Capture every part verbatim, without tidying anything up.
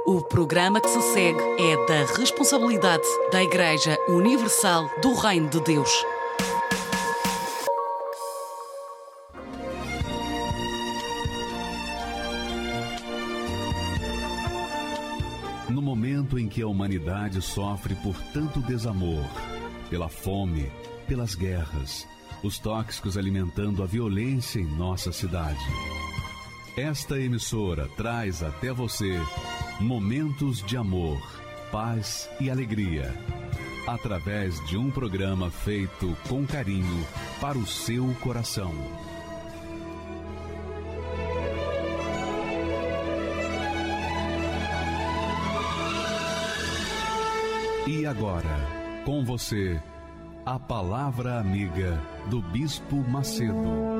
O programa que se segue é da responsabilidade da Igreja Universal do Reino de Deus. No momento em que a humanidade sofre por tanto desamor, pela fome, pelas guerras, os tóxicos alimentando a violência em nossa cidade, esta emissora traz até você momentos de amor, paz e alegria, através de um programa feito com carinho para o seu coração. E agora, com você, a Palavra Amiga do Bispo Macedo.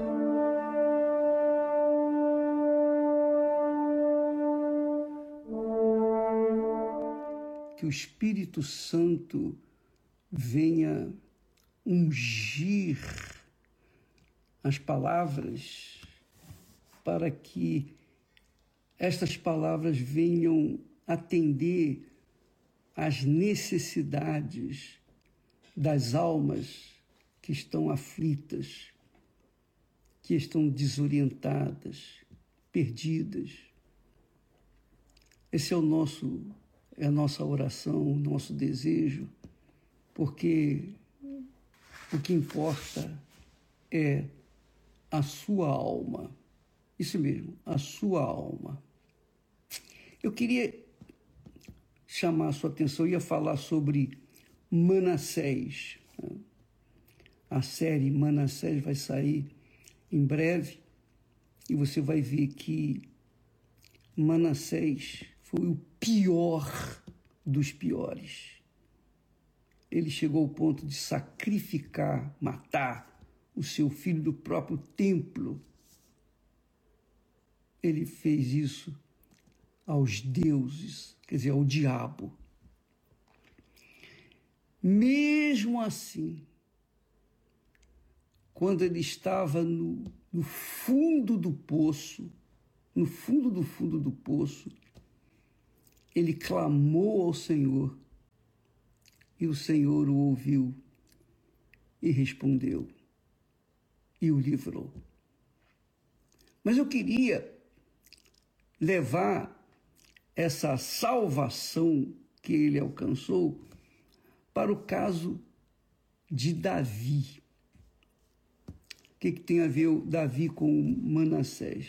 Que o Espírito Santo venha ungir as palavras para que estas palavras venham atender às necessidades das almas que estão aflitas, que estão desorientadas, perdidas. Esse é o nosso É a nossa oração, o nosso desejo, porque o que importa é a sua alma. Isso mesmo, a sua alma. Eu queria chamar a sua atenção, eu ia falar sobre Manassés. A série Manassés vai sair em breve e você vai ver que Manassés foi o pior dos piores. Ele chegou ao ponto de sacrificar, matar o seu filho do próprio templo. Ele fez isso aos deuses, quer dizer, ao diabo. Mesmo assim, quando ele estava no, no fundo do poço, no fundo do fundo do poço, ele clamou ao Senhor e o Senhor o ouviu e respondeu e o livrou. Mas eu queria levar essa salvação que ele alcançou para o caso de Davi. O que, que tem a ver o Davi com Manassés?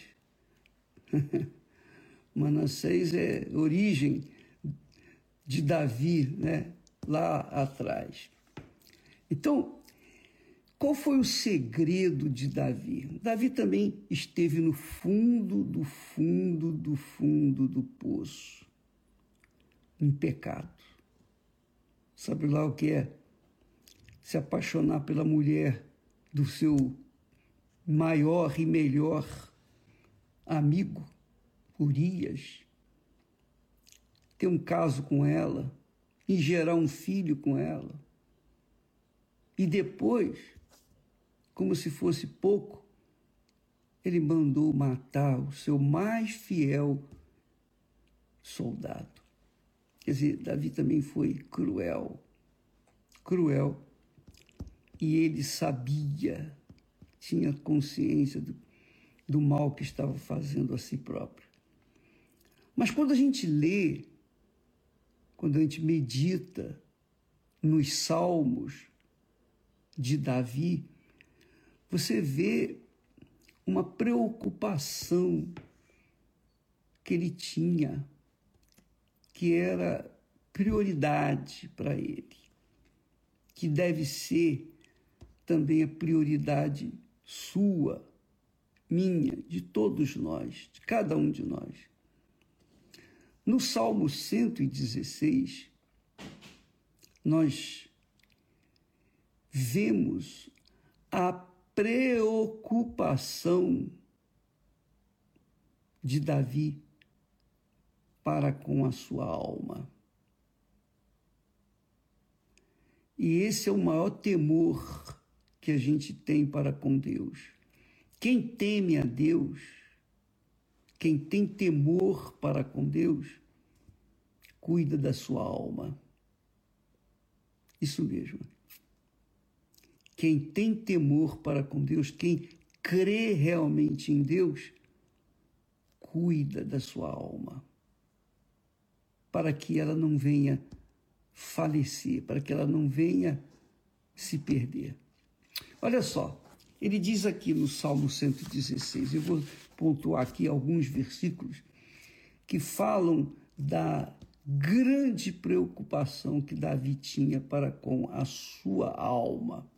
Manassés é origem de Davi, né? Lá atrás. Então, qual foi o segredo de Davi? Davi também esteve no fundo do fundo do fundo do poço, em pecado. Sabe lá o que é? Se apaixonar pela mulher do seu maior e melhor amigo, Urias, ter um caso com ela e gerar um filho com ela. E depois, como se fosse pouco, ele mandou matar o seu mais fiel soldado. Quer dizer, Davi também foi cruel, cruel. E ele sabia, tinha consciência do, do mal que estava fazendo a si próprio. Mas quando a gente lê, quando a gente medita nos salmos de Davi, você vê uma preocupação que ele tinha, que era prioridade para ele, que deve ser também a prioridade sua, minha, de todos nós, de cada um de nós. No Salmo cento e dezesseis, nós vemos a preocupação de Davi para com a sua alma. E esse é o maior temor que a gente tem para com Deus. Quem teme a Deus, quem tem temor para com Deus, cuida da sua alma. Isso mesmo. Quem tem temor para com Deus, quem crê realmente em Deus, cuida da sua alma, para que ela não venha falecer, para que ela não venha se perder. Olha só, ele diz aqui no Salmo cento e dezesseis, eu vou pontuar aqui alguns versículos que falam da grande preocupação que Davi tinha para com a sua alma.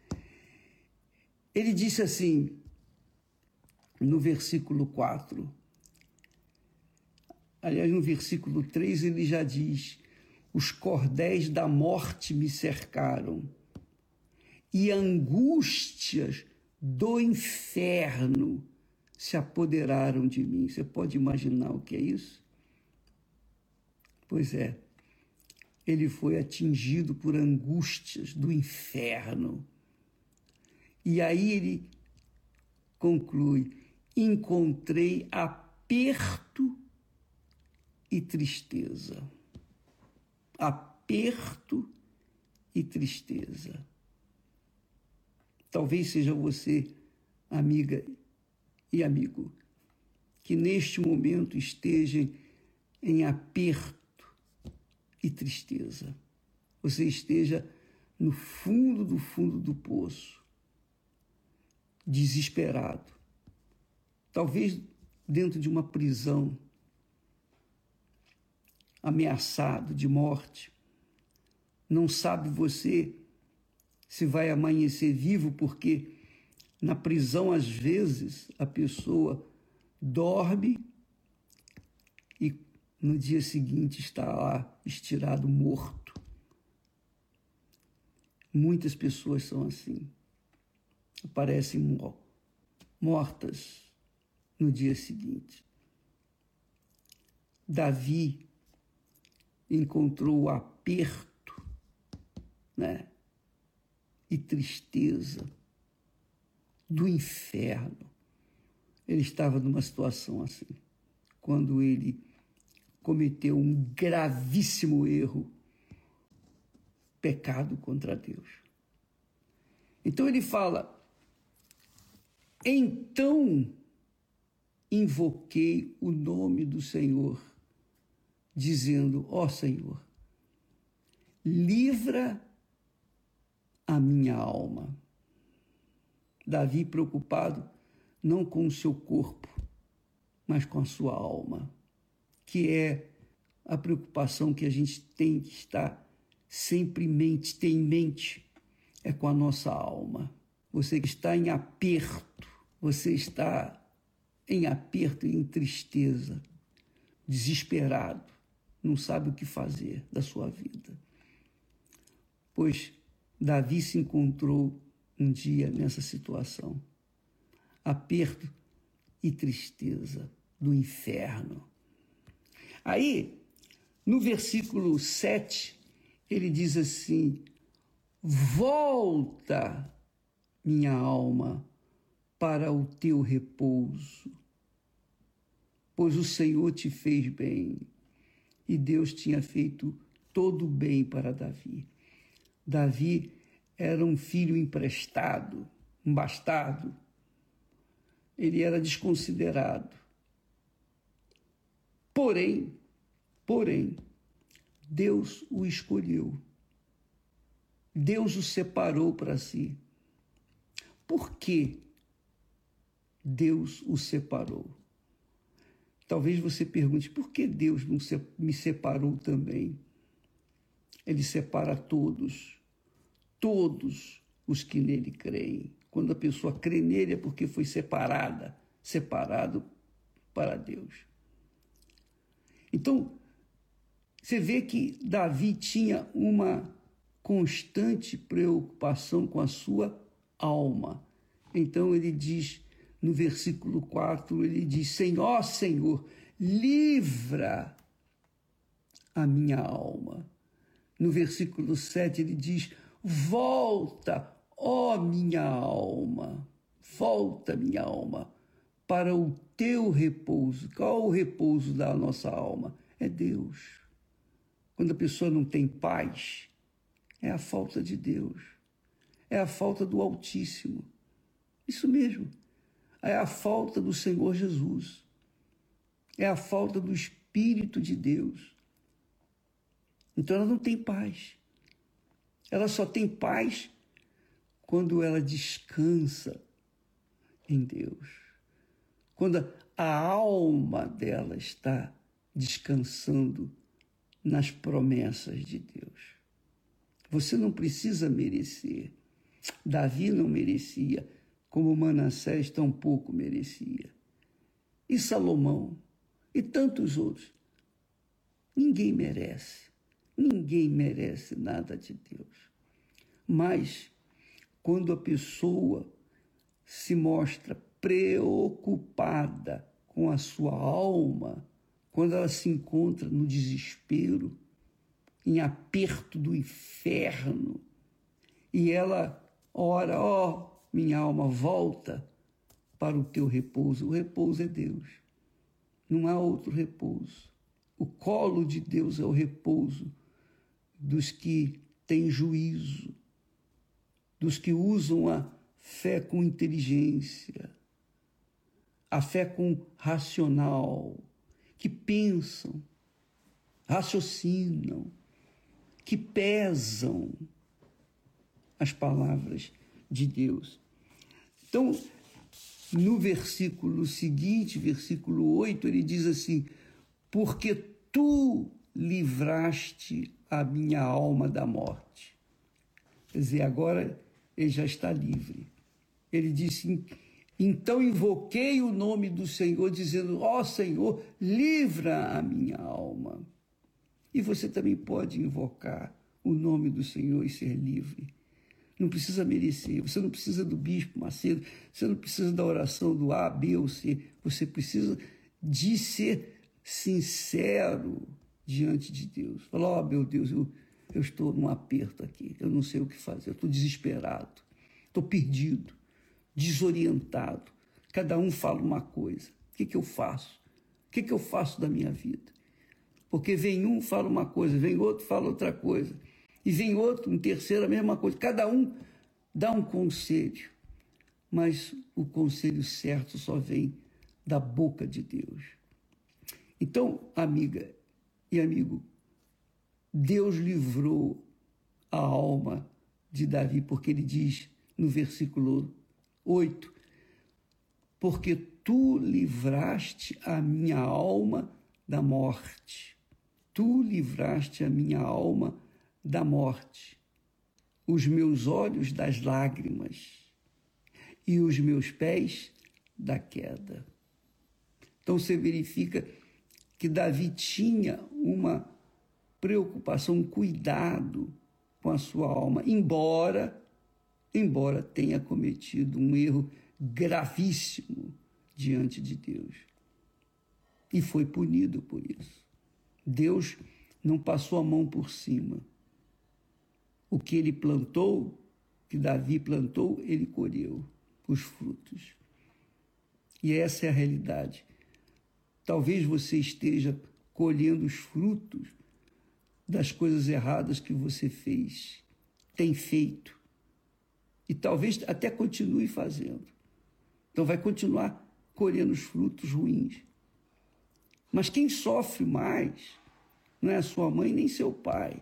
Ele disse assim, no versículo quatro, aliás, no versículo três, ele já diz: os cordéis da morte me cercaram e angústias do inferno se apoderaram de mim. Você pode imaginar o que é isso? Pois é, ele foi atingido por angústias do inferno. E aí ele conclui: encontrei aperto e tristeza. Aperto e tristeza. Talvez seja você, amiga e amigo, que neste momento esteja em aperto e tristeza. Você esteja no fundo do fundo do poço, desesperado. Talvez dentro de uma prisão, ameaçado de morte. Não sabe você se vai amanhecer vivo, porque na prisão, às vezes, a pessoa dorme e no dia seguinte está lá estirado, morto. Muitas pessoas são assim. Aparecem mortas no dia seguinte. Davi encontrou o aperto, né, e tristeza do inferno. Ele estava numa situação assim, quando ele cometeu um gravíssimo erro, pecado contra Deus. Então ele fala: então invoquei o nome do Senhor, dizendo: ó Senhor, livra a minha alma. Davi preocupado não com o seu corpo, mas com a sua alma, que é a preocupação que a gente tem que estar sempre em mente, ter em mente, é com a nossa alma. Você que está em aperto, você está em aperto e em tristeza, desesperado, não sabe o que fazer da sua vida. Pois Davi se encontrou um dia nessa situação, aperto e tristeza do inferno. Aí, no versículo sete, ele diz assim: volta, minha alma, para o teu repouso, pois o Senhor te fez bem. E Deus tinha feito todo o bem para Davi. Davi era um filho emprestado, um bastardo. Ele era desconsiderado. Porém, porém, Deus o escolheu. Deus o separou para si. Por que Deus o separou? Talvez você pergunte: por que Deus não me separou também? Ele separa todos, todos os que nele creem. Quando a pessoa crê nele é porque foi separada, separado para Deus. Então, você vê que Davi tinha uma constante preocupação com a sua alma. Então ele diz, no versículo quatro, ele diz: Senhor, Senhor, livra a minha alma. No versículo sete ele diz: volta, ó minha alma, volta, minha alma, para o teu repouso. Qual o repouso da nossa alma? É Deus. quando a pessoa não tem paz, é a falta de Deus, é a falta do Altíssimo. Isso mesmo, é a falta do Senhor Jesus, é a falta do Espírito de Deus. Então ela não tem paz. Ela só tem paz quando ela descansa em Deus, quando a alma dela está descansando nas promessas de Deus. Você não precisa merecer. Davi não merecia, como Manassés tampouco merecia. E Salomão, e tantos outros. Ninguém merece. Ninguém merece nada de Deus. Mas, quando a pessoa se mostra preocupada com a sua alma, quando ela se encontra no desespero, em aperto do inferno, e ela ora, ó, oh, minha alma, volta para o teu repouso. O repouso é Deus. Não há outro repouso. O colo de Deus é o repouso dos que têm juízo, dos que usam a fé com inteligência, a fé com racional, que pensam, raciocinam, que pesam as palavras de Deus. Então, no versículo seguinte, versículo oito, ele diz assim: porque tu livraste a minha alma da morte. Quer dizer, agora ele já está livre. Ele disse: então invoquei o nome do Senhor, dizendo: ó Senhor, livra a minha alma. E você também pode invocar o nome do Senhor e ser livre. Não precisa merecer, você não precisa do bispo Macedo, você não precisa da oração do A, B ou C, você precisa de ser sincero diante de Deus. Falar: ó, meu Deus, eu, eu estou num aperto aqui, eu não sei o que fazer, eu estou desesperado, estou perdido, desorientado. Cada um fala uma coisa. O que, que eu faço? O que, que eu faço da minha vida? Porque vem um, fala uma coisa, vem outro, fala outra coisa. E vem outro, um terceiro, a mesma coisa. Cada um dá um conselho. Mas o conselho certo só vem da boca de Deus. Então, amiga e amigo, Deus livrou a alma de Davi, porque ele diz no versículo oito, porque tu livraste a minha alma da morte. Tu livraste a minha alma da morte, os meus olhos das lágrimas e os meus pés da queda. Então você verifica que Davi tinha uma preocupação, um cuidado com a sua alma, embora, embora tenha cometido um erro gravíssimo diante de Deus. E foi punido por isso. Deus não passou a mão por cima. O que ele plantou, que Davi plantou, ele colheu os frutos. E essa é a realidade. Talvez você esteja colhendo os frutos das coisas erradas que você fez, tem feito. E talvez até continue fazendo. Então vai continuar colhendo os frutos ruins. Mas quem sofre mais não é a sua mãe nem seu pai.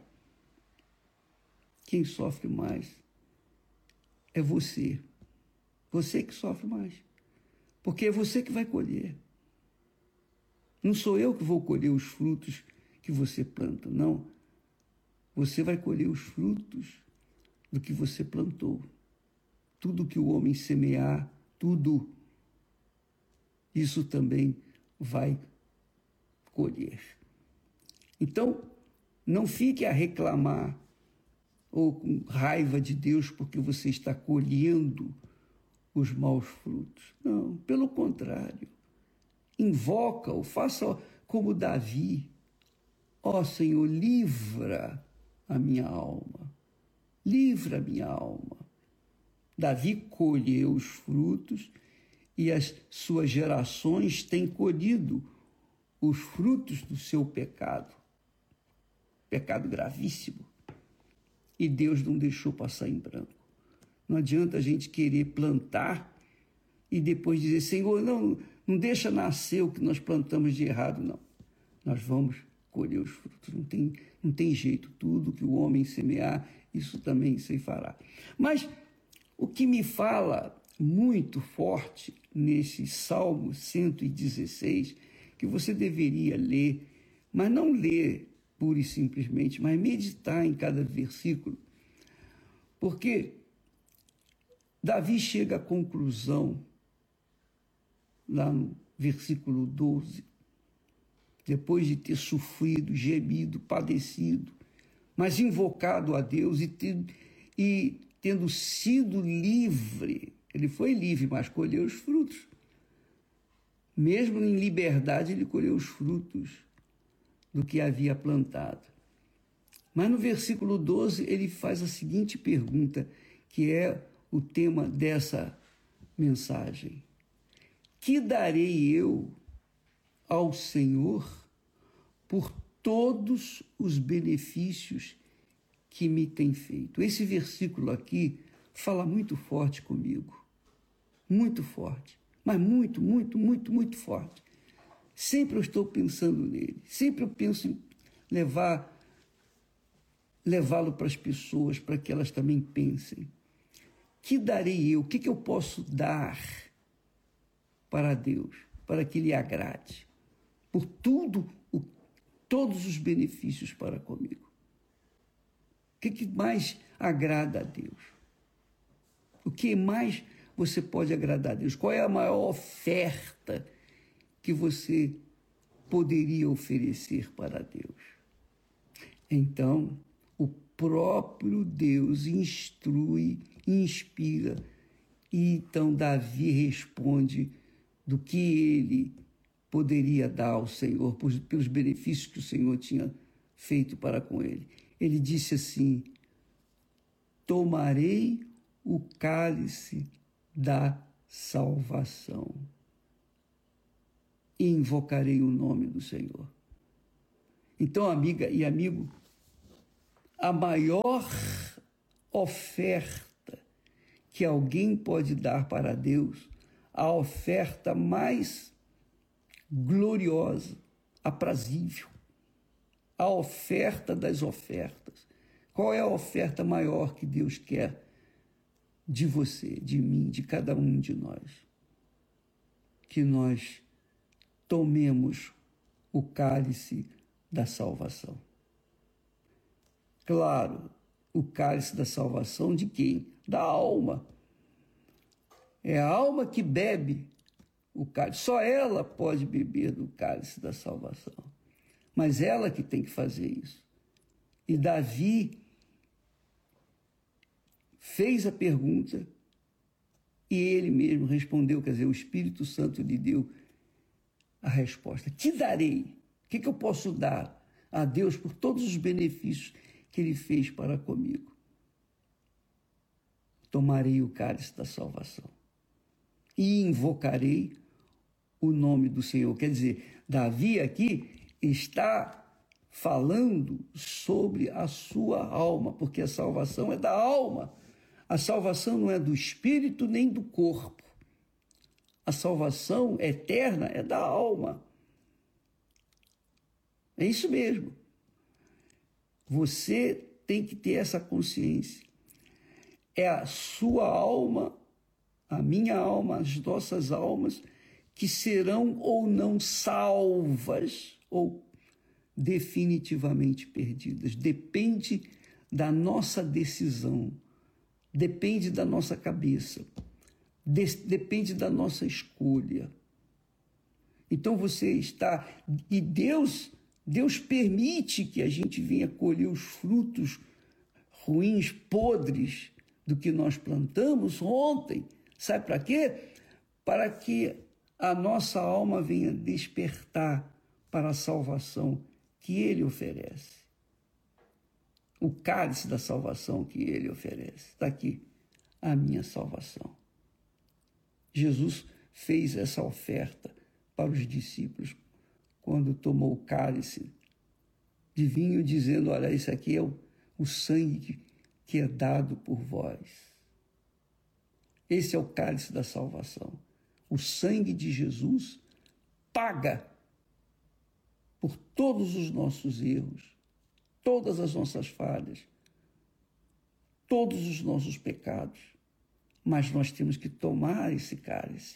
Quem sofre mais é você. Você que sofre mais. Porque é você que vai colher. Não sou eu que vou colher os frutos que você planta, não. Você vai colher os frutos do que você plantou. Tudo que o homem semear, tudo, isso também vai colher. Então, não fique a reclamar ou com raiva de Deus porque você está colhendo os maus frutos. Não, pelo contrário. Invoca-o, faça como Davi. Ó Senhor, livra a minha alma. Livra a minha alma. Davi colheu os frutos e as suas gerações têm colhido os frutos do seu pecado. pecado gravíssimo. E Deus não deixou passar em branco. Não adianta a gente querer plantar e depois dizer, Senhor, não, não deixa nascer o que nós plantamos de errado, não. Nós vamos colher os frutos. Não tem, não tem jeito. Tudo que o homem semear, isso também se fará. Mas o que me fala muito forte nesse Salmo cento e dezesseis, que você deveria ler, mas não ler pura e simplesmente, mas meditar em cada versículo, porque Davi chega à conclusão, lá no versículo doze, depois de ter sofrido, gemido, padecido, mas invocado a Deus e, ter, e tendo sido livre, ele foi livre, mas colheu os frutos. Mesmo em liberdade, ele colheu os frutos do que havia plantado. Mas no versículo doze, ele faz a seguinte pergunta, que é o tema dessa mensagem. Que darei eu ao Senhor por todos os benefícios que me tem feito? Esse versículo aqui fala muito forte comigo. Muito forte. Mas muito, muito, muito, muito forte. Sempre eu estou pensando nele. Sempre eu penso em levar, levá-lo para as pessoas, para que elas também pensem. Que darei eu? O que, que eu posso dar para Deus, para que Ele agrade? Por tudo, o, todos os benefícios para comigo. O que, que mais agrada a Deus? O que mais você pode agradar a Deus? Qual é a maior oferta que você poderia oferecer para Deus? Então, o próprio Deus instrui, inspira, e então Davi responde do que ele poderia dar ao Senhor, pelos benefícios que o Senhor tinha feito para com ele. Ele disse assim, tomarei o cálice da salvação e invocarei o nome do Senhor. Então, amiga e amigo, a maior oferta que alguém pode dar para Deus, a oferta mais gloriosa, aprazível, a oferta das ofertas. Qual é a oferta maior que Deus quer de você, de mim, de cada um de nós? Que nós tomemos o cálice da salvação. Claro, o cálice da salvação de quem? Da alma. É a alma que bebe o cálice. Só ela pode beber do cálice da salvação. Mas ela que tem que fazer isso. E Davi fez a pergunta e ele mesmo respondeu, quer dizer, o Espírito Santo lhe deu a resposta. Que darei? O que, que eu posso dar a Deus por todos os benefícios que Ele fez para comigo? Tomarei o cálice da salvação e invocarei o nome do Senhor. Quer dizer, Davi aqui está falando sobre a sua alma, porque a salvação é da alma. A salvação não é do espírito nem do corpo. A salvação eterna é da alma. É isso mesmo. Você tem que ter essa consciência. É a sua alma, a minha alma, as nossas almas, que serão ou não salvas ou definitivamente perdidas. Depende da nossa decisão, depende da nossa cabeça, depende da nossa escolha. Então você está... E Deus, Deus permite que a gente venha colher os frutos ruins, podres, do que nós plantamos ontem. Sabe para quê? Para que a nossa alma venha despertar para a salvação que Ele oferece. O cálice da salvação que Ele oferece. Está aqui, a minha salvação. Jesus fez essa oferta para os discípulos quando tomou o cálice de vinho, dizendo: olha, esse aqui é o, o sangue que, que é dado por vós. Esse é o cálice da salvação. O sangue de Jesus paga por todos os nossos erros, todas as nossas falhas, todos os nossos pecados. Mas nós temos que tomar esse cálice.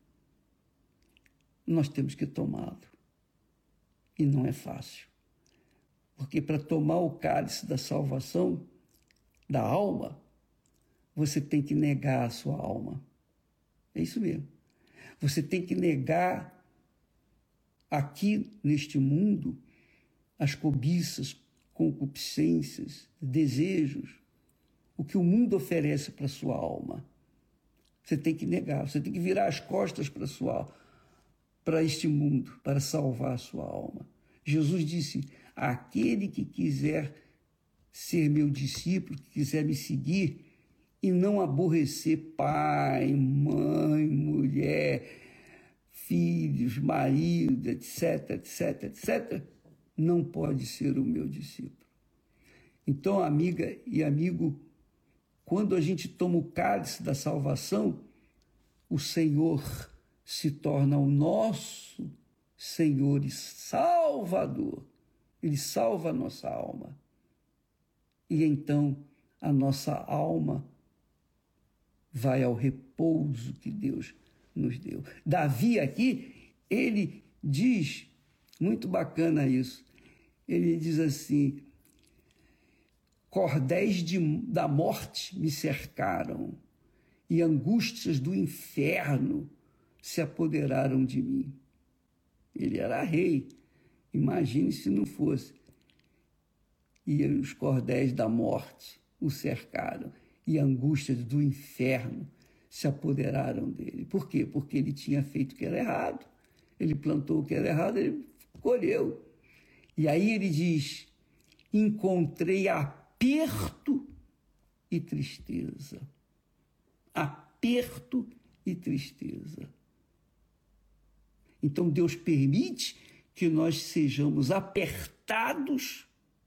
Nós temos que tomá-lo. E não é fácil. Porque para tomar o cálice da salvação da alma, você tem que negar a sua alma. É isso mesmo. Você tem que negar aqui neste mundo as cobiças, concupiscências, desejos, o que o mundo oferece para a sua alma. Você tem que negar, você tem que virar as costas para a sua para este mundo, para salvar a sua alma. Jesus disse: aquele que quiser ser meu discípulo, que quiser me seguir e não aborrecer pai, mãe, mulher, filhos, marido, etc, etc, etc, não pode ser o meu discípulo. Então, amiga e amigo, quando a gente toma o cálice da salvação, o Senhor se torna o nosso Senhor e Salvador. Ele salva a nossa alma. E então a nossa alma vai ao repouso que Deus nos deu. Davi aqui, ele diz, muito bacana isso, ele diz assim: cordéis de, da morte me cercaram e angústias do inferno se apoderaram de mim. Ele era rei, imagine se não fosse. E os cordéis da morte o cercaram e angústias do inferno se apoderaram dele. Por quê? Porque ele tinha feito o que era errado. Ele plantou o que era errado, ele colheu. E aí ele diz: encontrei aperto e tristeza. Aperto e tristeza. Então Deus permite que nós sejamos apertados,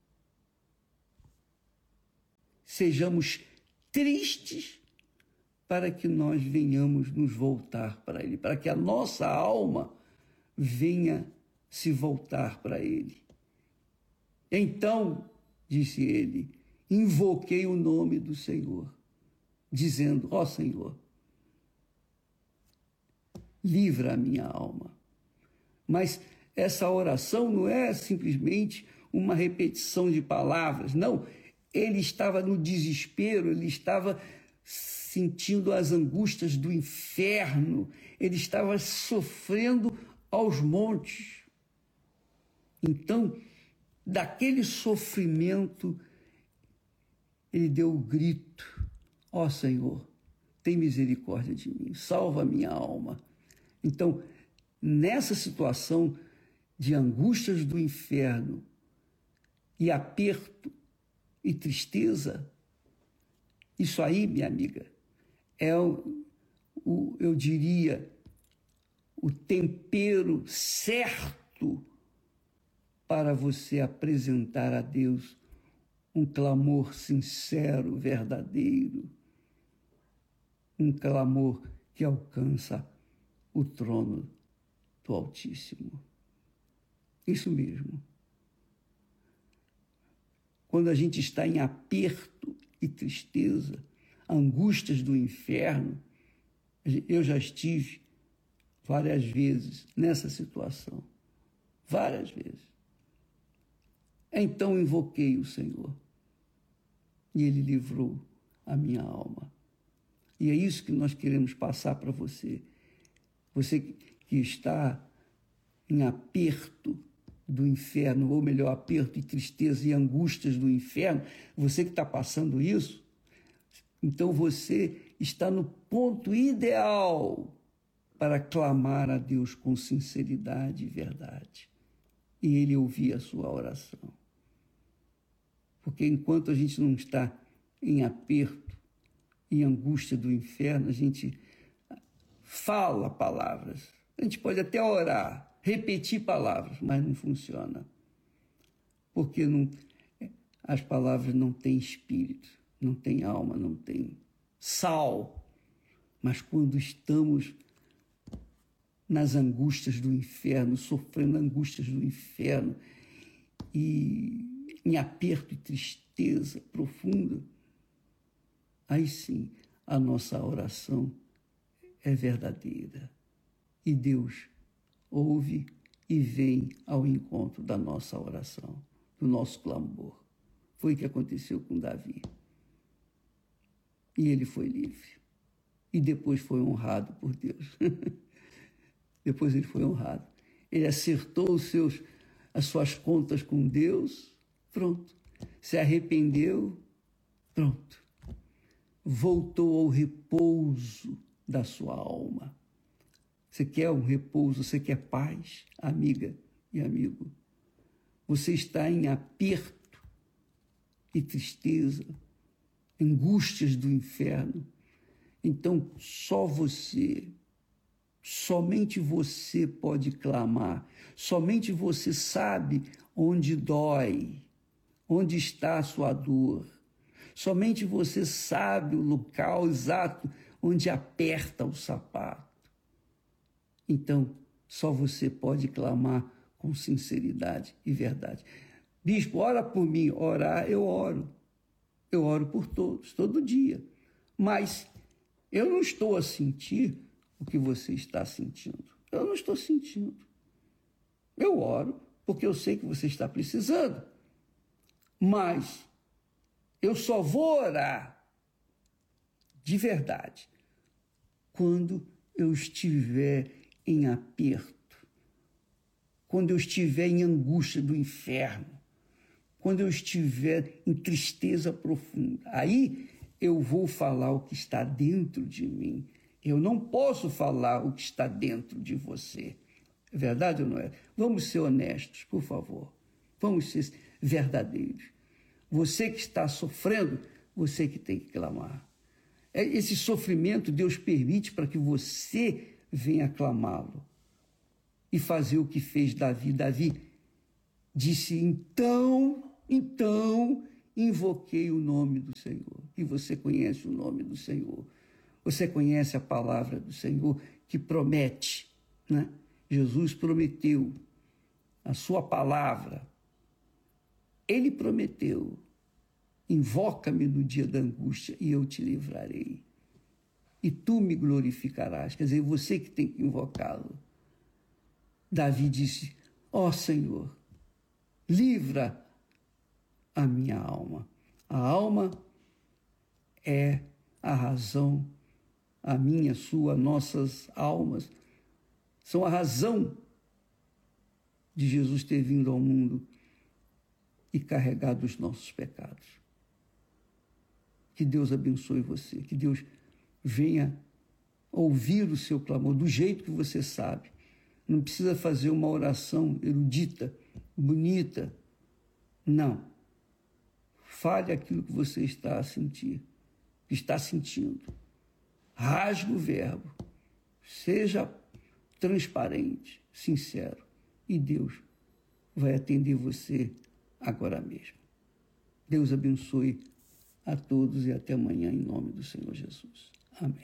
sejamos tristes, para que nós venhamos nos voltar para Ele, para que a nossa alma venha se voltar para Ele. Então, disse ele, invoquei o nome do Senhor, dizendo: ó Senhor, livra a minha alma. Mas essa oração não é simplesmente uma repetição de palavras, não. Ele estava no desespero, ele estava sentindo as angústias do inferno, ele estava sofrendo aos montes. Então, daquele sofrimento, ele deu o grito: ó Senhor, tem misericórdia de mim, salva a minha alma. Então, nessa situação de angústias do inferno e aperto e tristeza, isso aí, minha amiga, é o, o eu diria, o tempero certo para você apresentar a Deus um clamor sincero, verdadeiro, um clamor que alcança o trono do Altíssimo. Isso mesmo. Quando a gente está em aperto e tristeza, angústias do inferno, eu já estive várias vezes nessa situação, várias vezes. Então invoquei o Senhor e Ele livrou a minha alma. E é isso que nós queremos passar para você. Você que está em aperto do inferno, ou melhor, aperto e tristeza e angústias do inferno, você que está passando isso, então você está no ponto ideal para clamar a Deus com sinceridade e verdade. E Ele ouvir a sua oração. Porque enquanto a gente não está em aperto e angústia do inferno, a gente fala palavras. A gente pode até orar, repetir palavras, mas não funciona. porque não, as palavras não têm espírito, não têm alma, não têm sal. Mas quando estamos nas angústias do inferno, sofrendo angústias do inferno, e em aperto e tristeza profunda, aí sim a nossa oração é verdadeira. E Deus ouve e vem ao encontro da nossa oração, do nosso clamor. Foi o que aconteceu com Davi. E ele foi livre. E depois foi honrado por Deus. Depois ele foi honrado. Ele acertou os seus, as suas contas com Deus, pronto. Se arrependeu, pronto. Voltou ao repouso da sua alma. Você quer um repouso, você quer paz, amiga e amigo? Você está em aperto e tristeza, angústias do inferno. Então, só você, somente você pode clamar, somente você sabe onde dói, onde está a sua dor. Somente você sabe o local exato onde aperta o sapato. Então, só você pode clamar com sinceridade e verdade. Bispo, ora por mim. Orar, eu oro. Eu oro por todos, todo dia. Mas eu não estou a sentir o que você está sentindo. Eu não estou sentindo. Eu oro porque eu sei que você está precisando. Mas eu só vou orar de verdade quando eu estiver em aperto, quando eu estiver em angústia do inferno, quando eu estiver em tristeza profunda. Aí eu vou falar o que está dentro de mim. Eu não posso falar o que está dentro de você. É verdade ou não é? Vamos ser honestos, por favor. Vamos ser verdadeiros. Você que está sofrendo, você que tem que clamar. Esse sofrimento Deus permite para que você venha clamá-lo e fazer o que fez Davi. Davi disse, então, então, invoquei o nome do Senhor. E você conhece o nome do Senhor. Você conhece a palavra do Senhor que promete, né? Jesus prometeu a sua palavra. Ele prometeu, invoca-me no dia da angústia e eu te livrarei. E tu me glorificarás. Quer dizer, você que tem que invocá-lo. Davi disse, ó Senhor, livra a minha alma. A alma é a razão, a minha, a sua, nossas almas são a razão de Jesus ter vindo ao mundo e carregado os nossos pecados. Que Deus abençoe você, que Deus venha ouvir o seu clamor do jeito que você sabe. Não precisa fazer uma oração erudita, bonita. Não. Fale aquilo que você está a sentir, que está sentindo. Rasgue o verbo. Seja transparente, sincero. E Deus vai atender você agora mesmo. Deus abençoe a todos e até amanhã, em nome do Senhor Jesus.